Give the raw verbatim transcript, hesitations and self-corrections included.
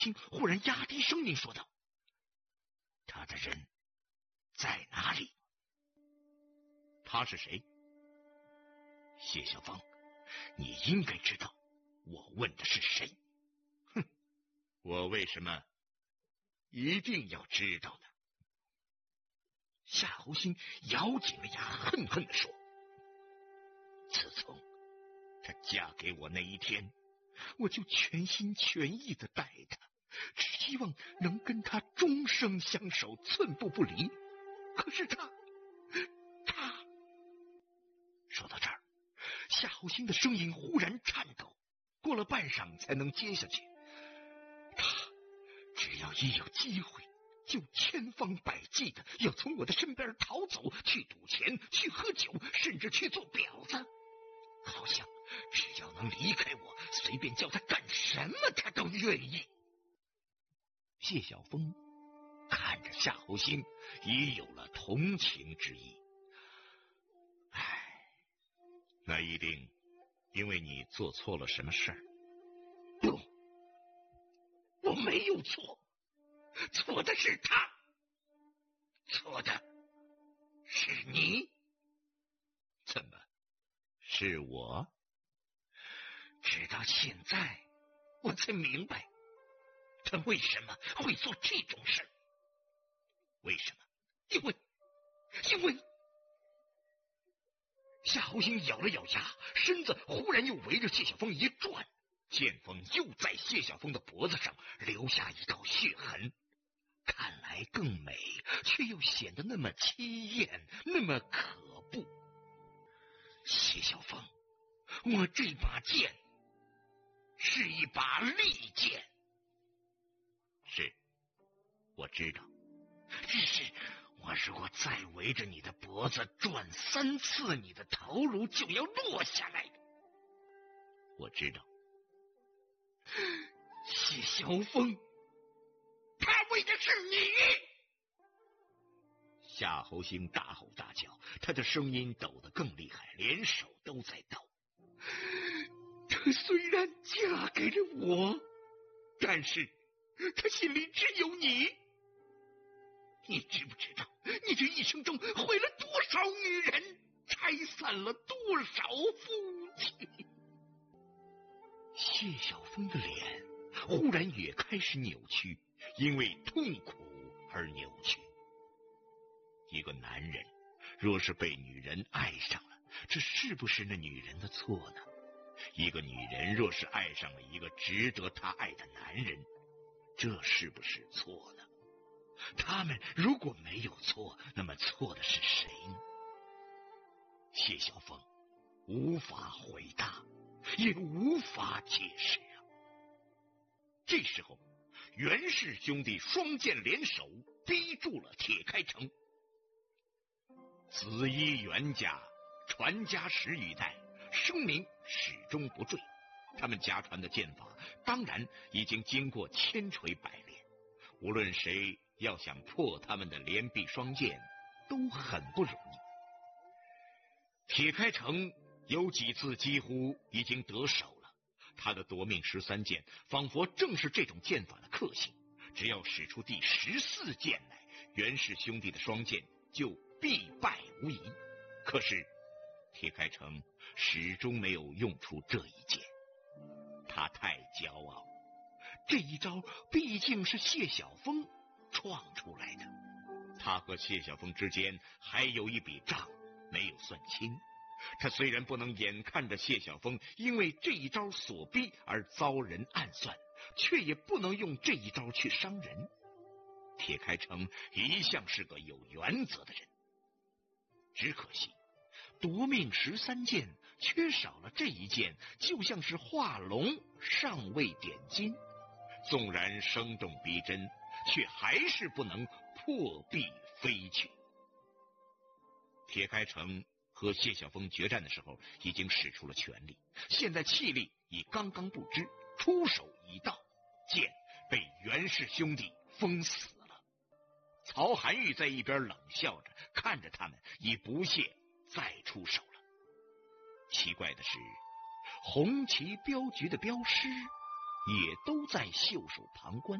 听忽然压低声音说道：“他的人在哪里？”“他是谁？”“谢晓峰，你应该知道我问的是谁。”“哼，我为什么一定要知道呢？”夏侯兴咬紧了牙，恨恨地说：“自从她嫁给我那一天，我就全心全意地待她，只希望能跟她终生相守，寸步不离。可是她，她……”说到这儿，夏侯兴的声音忽然颤抖，过了半晌才能接下去。他只要一有机会，就千方百计的要从我的身边逃走，去赌钱，去喝酒，甚至去做婊子。好像只要能离开我，随便叫他干什么他都愿意。谢晓峰看着夏侯兴，已有了同情之意。唉，那一定因为你做错了什么事儿。不，我没有错，错的是他，错的是你。怎么是我？直到现在我才明白他为什么会做这种事。为什么？因为因为夏侯兴咬了咬牙，身子忽然又围着谢晓峰一转，剑锋又在谢晓峰的脖子上留下一道血痕，看来更美，却又显得那么凄艳，那么可怖。谢晓峰，我这把剑是一把利剑。是，我知道，只是我如果再围着你的脖子转三次，你的头颅就要落下来。我知道，谢晓峰，他为的是你。夏侯兴大吼大叫，他的声音抖得更厉害，连手都在抖。她虽然嫁给了我，但是她心里只有你。你知不知道，你这一生中毁了多少女人，拆散了多少夫妻？谢晓峰的脸忽然也开始扭曲，因为痛苦而扭曲。一个男人若是被女人爱上了，这是不是那女人的错呢？一个女人若是爱上了一个值得她爱的男人，这是不是错呢？他们如果没有错，那么错的是谁呢？谢晓峰无法回答，也无法解释啊。这时候，袁氏兄弟双剑联手，逼住了铁开城。子衣袁家传家十余代，声名始终不坠。他们家传的剑法当然已经经过千锤百炼，无论谁要想破他们的连臂双剑，都很不容易。铁开城有几次几乎已经得手了，他的夺命十三剑仿佛正是这种剑法的克星，只要使出第十四剑来，袁氏兄弟的双剑就必败无疑。可是铁开城始终没有用出这一剑，他太骄傲，这一招毕竟是谢晓峰创出来的，他和谢晓峰之间还有一笔账没有算清。他虽然不能眼看着谢晓峰因为这一招所逼而遭人暗算，却也不能用这一招去伤人。铁开城一向是个有原则的人，只可惜夺命十三剑缺少了这一剑，就像是画龙尚未点睛，纵然生动逼真，却还是不能破壁飞去。铁开城和谢晓峰决战的时候已经使出了全力，现在气力已刚刚不支，出手已到，剑被袁氏兄弟封死了。曹韩玉在一边冷笑着看着他们，已不屑再出手了。奇怪的是，红旗镖局的镖师也都在袖手旁观。